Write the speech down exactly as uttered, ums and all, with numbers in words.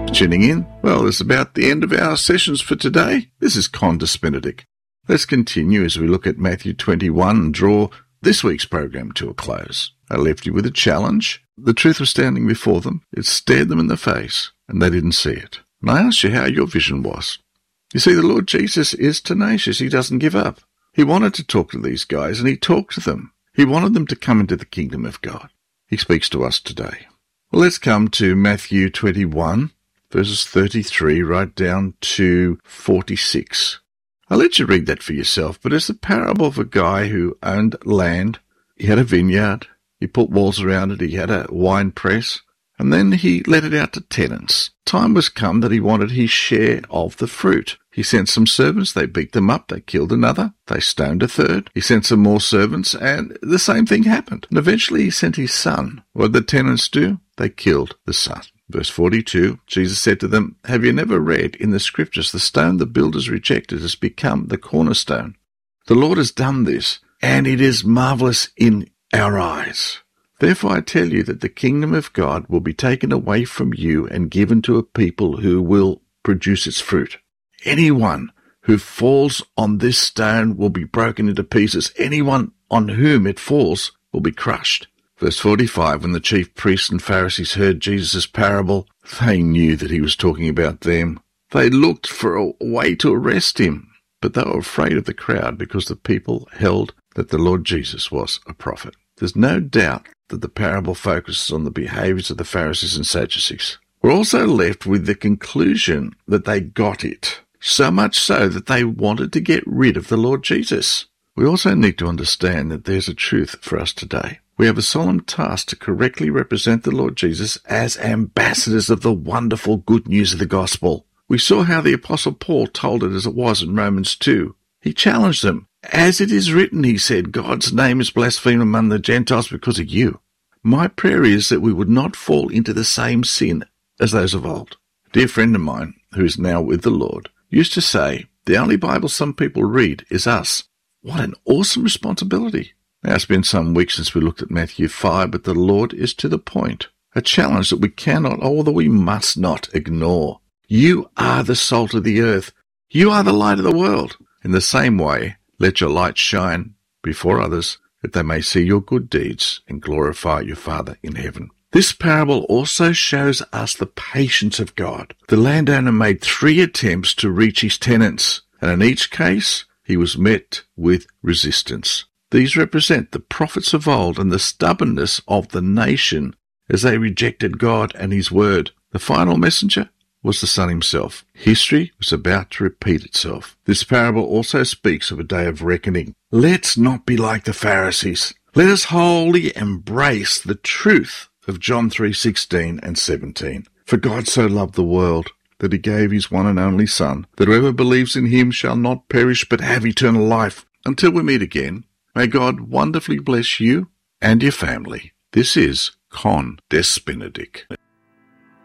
Tuning in? Well, it's about the end of our sessions for today. This is Con Benedict. Let's continue as we look at Matthew twenty-one and draw this week's program to a close. I left you with a challenge. The truth was standing before them. It stared them in the face, and they didn't see it. And I asked you how your vision was. You see, the Lord Jesus is tenacious. He doesn't give up. He wanted to talk to these guys, and he talked to them. He wanted them to come into the kingdom of God. He speaks to us today. Well, let's come to Matthew twenty-one. Verses thirty-three right down to forty-six. I'll let you read that for yourself, but it's the parable of a guy who owned land. He had a vineyard. He put walls around it. He had a wine press. And then he let it out to tenants. Time was come that he wanted his share of the fruit. He sent some servants. They beat them up. They killed another. They stoned a third. He sent some more servants, and the same thing happened. And eventually he sent his son. What did the tenants do? They killed the son. Verse forty-two, Jesus said to them, "Have you never read in the Scriptures, the stone the builders rejected has become the cornerstone? The Lord has done this, and it is marvelous in our eyes. Therefore I tell you that the kingdom of God will be taken away from you and given to a people who will produce its fruit. Anyone who falls on this stone will be broken into pieces. Anyone on whom it falls will be crushed." Verse forty-five, when the chief priests and Pharisees heard Jesus' parable, they knew that he was talking about them. They looked for a way to arrest him, but they were afraid of the crowd because the people held that the Lord Jesus was a prophet. There's no doubt that the parable focuses on the behaviors of the Pharisees and Sadducees. We're also left with the conclusion that they got it, so much so that they wanted to get rid of the Lord Jesus. We also need to understand that there's a truth for us today. We have a solemn task to correctly represent the Lord Jesus as ambassadors of the wonderful good news of the gospel. We saw how the Apostle Paul told it as it was in Romans two. He challenged them. As it is written, he said, God's name is blasphemed among the Gentiles because of you. My prayer is that we would not fall into the same sin as those of old. A dear friend of mine, who is now with the Lord, used to say, the only Bible some people read is us. What an awesome responsibility. Now, it's been some weeks since we looked at Matthew five, but the Lord is to the point. A challenge that we cannot, or that we must not, ignore. You are the salt of the earth. You are the light of the world. In the same way, let your light shine before others, that they may see your good deeds and glorify your Father in heaven. This parable also shows us the patience of God. The landowner made three attempts to reach his tenants, and in each case, he was met with resistance. These represent the prophets of old and the stubbornness of the nation as they rejected God and his word. The final messenger was the Son himself. History was about to repeat itself. This parable also speaks of a day of reckoning. Let's not be like the Pharisees. Let us wholly embrace the truth of John three sixteen and seventeen. For God so loved the world that he gave his one and only Son, that whoever believes in him shall not perish but have eternal life. Until we meet again, may God wonderfully bless you and your family. This is Con Benedict.